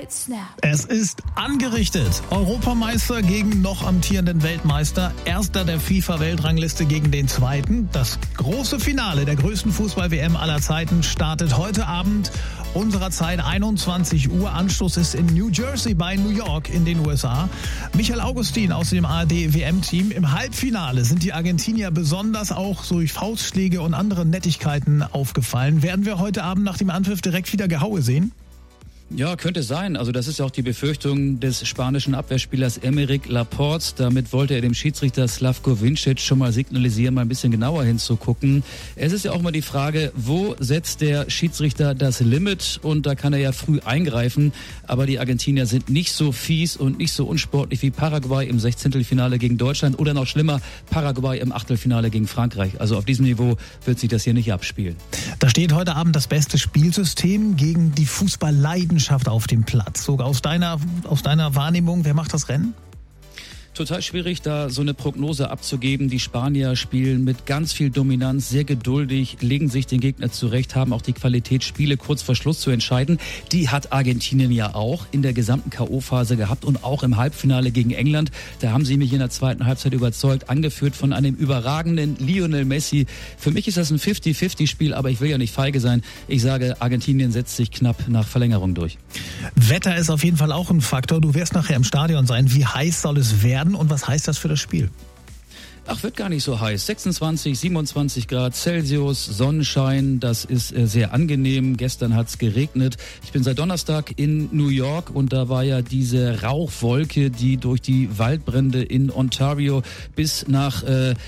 Es ist angerichtet. Europameister gegen noch amtierenden Weltmeister. Erster der FIFA-Weltrangliste gegen den Zweiten. Das große Finale der größten Fußball-WM aller Zeiten startet heute Abend unserer Zeit 21 Uhr. Anstoß ist in New Jersey bei New York in den USA. Michael Augustin aus dem ARD-WM-Team. Im Halbfinale sind die Argentinier besonders auch durch Faustschläge und andere Nettigkeiten aufgefallen. Werden wir heute Abend nach dem Anpfiff direkt wieder Gehaue sehen? Ja, könnte sein. Also das ist ja auch die Befürchtung des spanischen Abwehrspielers Aymeric Laporte. Damit wollte er dem Schiedsrichter Slavko Vincic schon mal signalisieren, mal ein bisschen genauer hinzugucken. Es ist ja auch mal die Frage, wo setzt der Schiedsrichter das Limit? Und da kann er ja früh eingreifen. Aber die Argentinier sind nicht so fies und nicht so unsportlich wie Paraguay im 16. gegen Deutschland oder noch schlimmer, Paraguay im Achtelfinale gegen Frankreich. Also auf diesem Niveau wird sich das hier nicht abspielen. Da steht heute Abend das beste Spielsystem gegen die Fußballleidenschaft auf dem Platz. Sogar aus deiner Wahrnehmung, wer macht das Rennen? Total schwierig, da so eine Prognose abzugeben. Die Spanier spielen mit ganz viel Dominanz, sehr geduldig, legen sich den Gegner zurecht, haben auch die Qualität, Spiele kurz vor Schluss zu entscheiden. Die hat Argentinien ja auch in der gesamten K.O.-Phase gehabt und auch im Halbfinale gegen England. Da haben sie mich in der zweiten Halbzeit überzeugt, angeführt von einem überragenden Lionel Messi. Für mich ist das ein 50-50-Spiel, aber ich will ja nicht feige sein. Ich sage, Argentinien setzt sich knapp nach Verlängerung durch. Wetter ist auf jeden Fall auch ein Faktor. Du wirst nachher im Stadion sein. Wie heiß soll es werden und was heißt das für das Spiel? Ach, wird gar nicht so heiß. 26, 27 Grad Celsius, Sonnenschein, das ist sehr angenehm. Gestern hat's geregnet. Ich bin seit Donnerstag in New York und da war ja diese Rauchwolke, die durch die Waldbrände in Ontario bis nach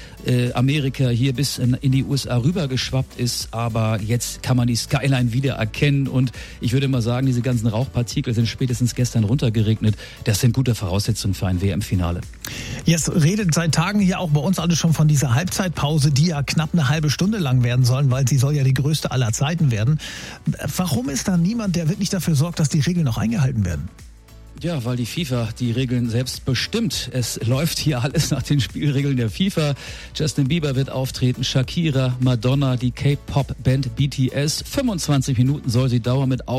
Amerika, hier bis in die USA rübergeschwappt ist. Aber jetzt kann man die Skyline wieder erkennen und ich würde mal sagen, diese ganzen Rauchpartikel sind spätestens gestern runtergeregnet. Das sind gute Voraussetzungen für ein WM-Finale. Jetzt redet seit Tagen hier auch bei uns alle schon von dieser Halbzeitpause, die ja knapp eine halbe Stunde lang werden sollen, weil sie soll ja die größte aller Zeiten werden. Warum ist da niemand, der wirklich dafür sorgt, dass die Regeln noch eingehalten werden? Ja, weil die FIFA die Regeln selbst bestimmt. Es läuft hier alles nach den Spielregeln der FIFA. Justin Bieber wird auftreten, Shakira, Madonna, die K-Pop-Band BTS. 25 Minuten soll sie dauern mit